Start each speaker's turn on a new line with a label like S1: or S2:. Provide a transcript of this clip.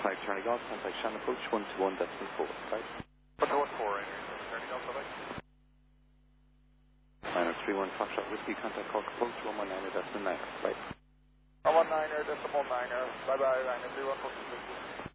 S1: 5 Charlie Golf, contact Shannon Approach 121 decimal 4, right?
S2: 114, Charlie Golf, bye-bye.
S1: Minus 31 Foxtrot Whiskey, contact Cork Approach 119 decimal 9, right?
S2: 119 decimal 9, bye-bye, Rhino 31 Foxtrot Whiskey.